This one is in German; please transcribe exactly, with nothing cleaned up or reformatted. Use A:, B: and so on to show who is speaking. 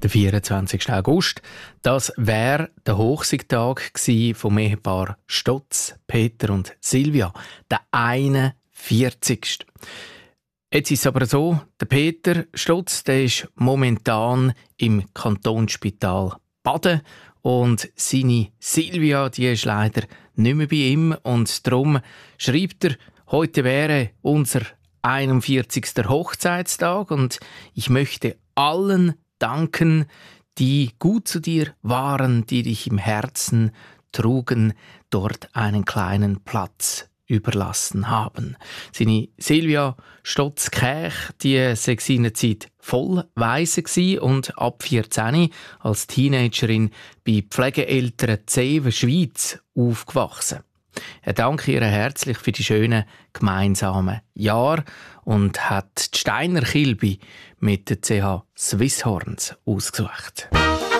A: der vierundzwanzigsten August. Das wäre der Hochsiegtag vom Ehepaar Stotz, Peter und Silvia, der einundvierzigste Jetzt ist es aber so, der Peter Stotz, der ist momentan im Kantonsspital Baden und seine Silvia, die ist leider nicht mehr bei ihm und darum schreibt er, heute wäre unser einundvierzigster Hochzeitstag und ich möchte allen danken, die gut zu dir waren, die dich im Herzen trugen, dort einen kleinen Platz überlassen haben. Seine Silvia Stotz-Käch, die sei seinerzeit voll weise gsi und ab vierzehn als Teenagerin bei Pflegeeltern Zeven Schweiz aufgewachsen. Er danke ihr herzlich für die schönen gemeinsamen Jahre und hat die Steiner Kilby mit den C H Swisshorns ausgesucht.